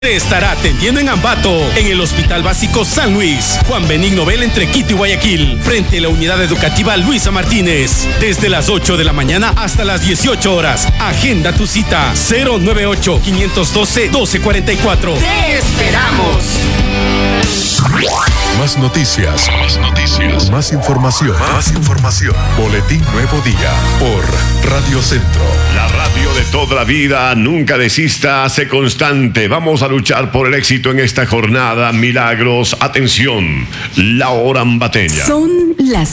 Te estará atendiendo en Ambato, en el Hospital Básico San Luis, Juan Benigno Bel entre Quito y Guayaquil, frente a la Unidad Educativa Luisa Martínez, desde las 8 de la mañana hasta las 18 horas. Agenda tu cita 098-512-1244. ¡Te esperamos! Más noticias. Más información. Boletín Nuevo Día por Radio Centro. La radio de toda la vida, nunca desista, sé constante. Vamos a luchar por el éxito en esta jornada. Milagros, atención, la hora ambateña. Son las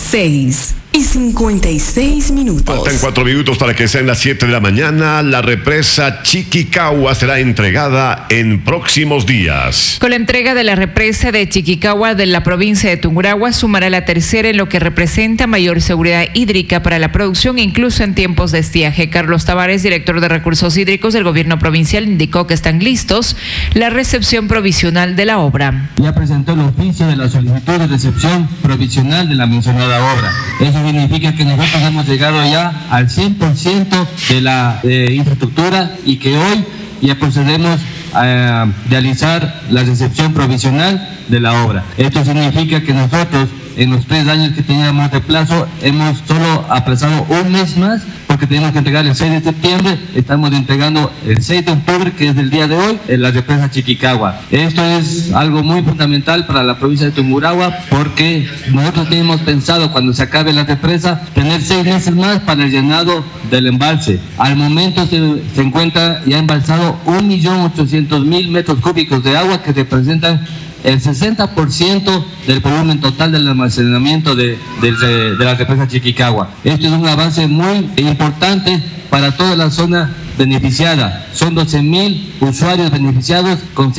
6:56. Faltan 4 minutos para que sean las 7 de la mañana. La represa Chiquicagua será entregada en próximos días. Con la entrega de la represa de Chiquicagua de la provincia de Tungurahua, sumará la tercera en lo que representa mayor seguridad hídrica para la producción, incluso en tiempos de estiaje. Carlos Tavares, director de Recursos Hídricos del Gobierno Provincial, indicó que están listos la recepción provisional de la obra. Ya presentó el oficio de la solicitud de recepción provisional de la mencionada obra. Eso significa que nosotros hemos llegado ya al 100% de la infraestructura y que hoy ya procedemos a realizar la recepción provisional de la obra. Esto significa que nosotros, en los 3 años que teníamos de plazo, hemos solo aplazado un mes más, porque tenemos que entregar el 6 de septiembre, estamos entregando el 6 de octubre, que es el día de hoy, en la represa Chiquicagua. Esto es algo muy fundamental para la provincia de Tungurahua, porque nosotros teníamos pensado, cuando se acabe la represa, tener 6 meses más para el llenado del embalse. Al momento se encuentra ya embalsado 1.800.000 metros cúbicos de agua, que representan el 60% del volumen total del almacenamiento de la represa Chiquicagua. Esto es un avance muy importante para toda la zona beneficiada. Son 12.000 usuarios beneficiados con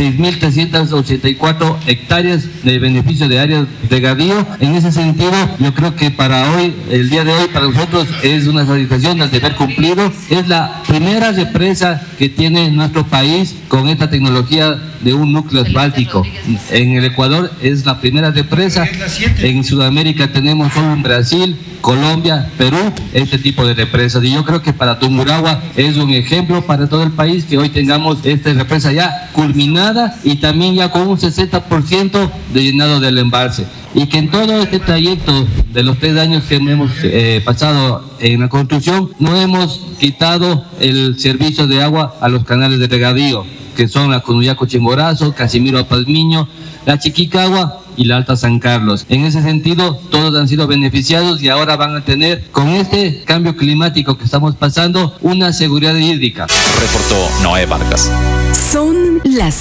6.384 hectáreas de beneficio de áreas de regadío. En ese sentido, yo creo que para hoy, el día de hoy, para nosotros es una satisfacción el deber cumplido. Es la primera represa que tiene nuestro país con esta tecnología de un núcleo asfáltico. En el Ecuador es la primera represa. En Sudamérica tenemos solo en Brasil, Colombia, Perú, este tipo de represas. Y yo creo que para Tungurahua es un ejemplo para todo el país que hoy tengamos esta represa ya culminada y también ya con un 60% de llenado del embalse. Y que en todo este trayecto de los 3 años que hemos pasado en la construcción, no hemos quitado el servicio de agua a los canales de regadío, que son la Conuyaco Chimborazo, Casimiro Pazmiño, la Chiquicagua y la Alta San Carlos. En ese sentido, todos han sido beneficiados y ahora van a tener, con este cambio climático que estamos pasando, una seguridad hídrica. Reportó Noé Vargas. Son las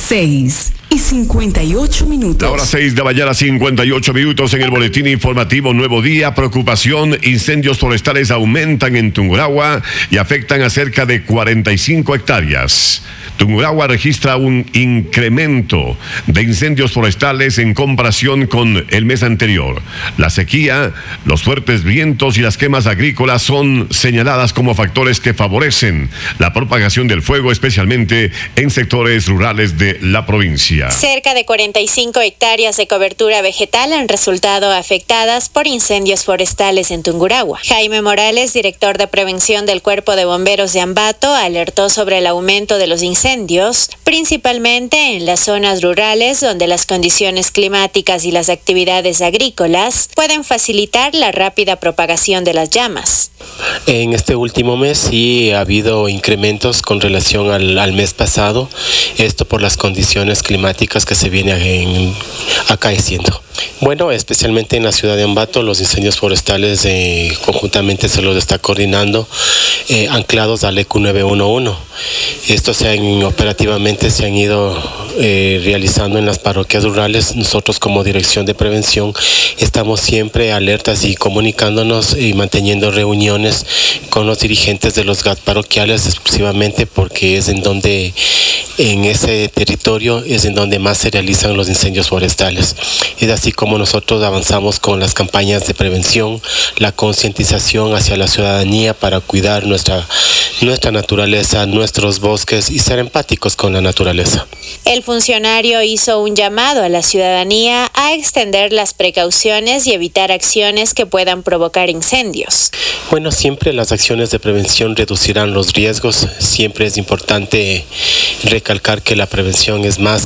6:58. La hora 6 de la mañana, 58 minutos en el boletín informativo Nuevo Día. Preocupación, incendios forestales aumentan en Tungurahua y afectan a cerca de 45 hectáreas. Tungurahua registra un incremento de incendios forestales en comparación con el mes anterior. La sequía, los fuertes vientos y las quemas agrícolas son señaladas como factores que favorecen la propagación del fuego, especialmente en sectores rurales de la provincia. Cerca de 45 hectáreas de cobertura vegetal han resultado afectadas por incendios forestales en Tungurahua. Jaime Morales, director de prevención del Cuerpo de Bomberos de Ambato, alertó sobre el aumento de los incendios, principalmente en las zonas rurales donde las condiciones climáticas y las actividades agrícolas pueden facilitar la rápida propagación de las llamas. En este último mes sí ha habido incrementos con relación al mes pasado, esto por las condiciones climáticas que se vienen acaeciendo. Bueno, especialmente en la ciudad de Ambato, los incendios forestales conjuntamente se los está coordinando anclados al EQ 911. Estos operativamente se han ido realizando en las parroquias rurales. Nosotros como Dirección de Prevención estamos siempre alertas y comunicándonos y manteniendo reuniones con los dirigentes de los GAT parroquiales exclusivamente porque es en ese territorio es en donde más se realizan los incendios forestales. Es así como nosotros avanzamos con las campañas de prevención, la concientización hacia la ciudadanía para cuidar nuestra naturaleza, nuestros bosques y ser empáticos con la naturaleza. El funcionario hizo un llamado a la ciudadanía a extender las precauciones y evitar acciones que puedan provocar incendios. Bueno, siempre las acciones de prevención reducirán los riesgos. Siempre es importante recalcar que la prevención es más